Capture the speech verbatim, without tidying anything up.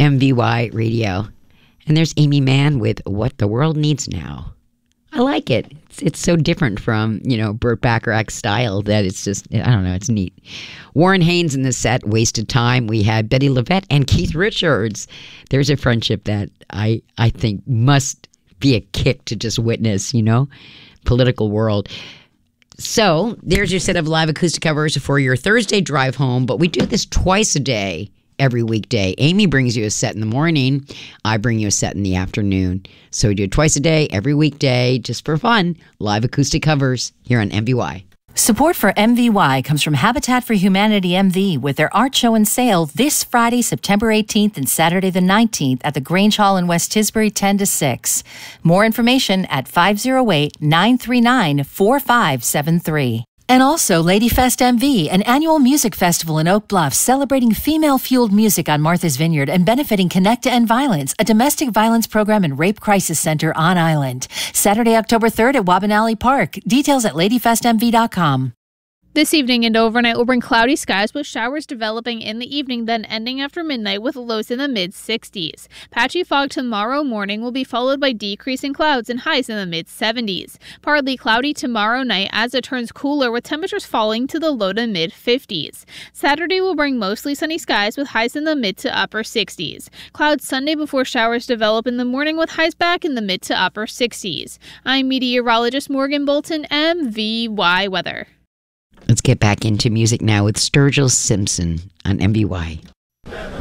M V Y Radio. And there's Amy Mann with What the World Needs Now. I like it. It's, it's so different from, you know, Burt Bacharach's style that it's just, I don't know, it's neat. Warren Haynes in the set, Wasted Time. We had Betty LaVette and Keith Richards. There's a friendship that I, I think must be a kick to just witness, you know, political world. So there's your set of live acoustic covers for your Thursday drive home, but we do this twice a day. Every weekday. Amy brings you a set in the morning. I bring you a set in the afternoon. So we do it twice a day, every weekday, just for fun. Live acoustic covers here on M V Y. Support for M V Y comes from Habitat for Humanity M V with their art show and sale this Friday, September eighteenth and Saturday the nineteenth at the Grange Hall in West Tisbury, ten to six. More information at five oh eight, nine three nine, four five seven three. And also Ladyfest M V, an annual music festival in Oak Bluff celebrating female-fueled music on Martha's Vineyard and benefiting Connect to End Violence, a domestic violence program and rape crisis center on island. Saturday, October third at Wabanali Park. Details at ladyfest m v dot com. This evening and overnight will bring cloudy skies with showers developing in the evening, then ending after midnight with lows in the mid sixties. Patchy fog tomorrow morning will be followed by decreasing clouds and highs in the mid seventies. Partly cloudy tomorrow night as it turns cooler with temperatures falling to the low to mid fifties. Saturday will bring mostly sunny skies with highs in the mid to upper sixties. Clouds Sunday before showers develop in the morning with highs back in the mid to upper sixties. I'm meteorologist Morgan Bolton, M V Y Weather. Let's get back into music now with Sturgill Simpson on M V Y.